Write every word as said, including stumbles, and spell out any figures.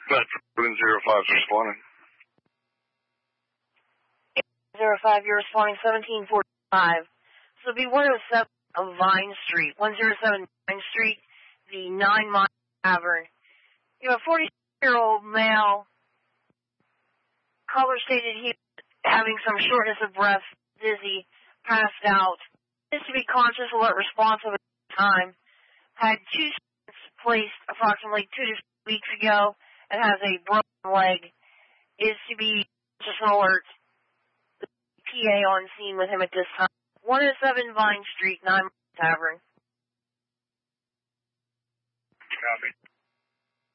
Bedford zero five is responding. Zero five, you're responding seventeen forty-five. So be one oh seven of Vine Street, one oh seven Vine Street, the Nine Mile Tavern. You have a forty-year-old male, caller stated he was having some shortness of breath, dizzy, passed out, needs to be conscious, alert, responsive at the time, had two stents placed approximately two to three weeks ago, and has a broken leg, is to be conscious and alert. The P A on scene with him at this time. one oh seven Vine Street, Nine Mile Tavern.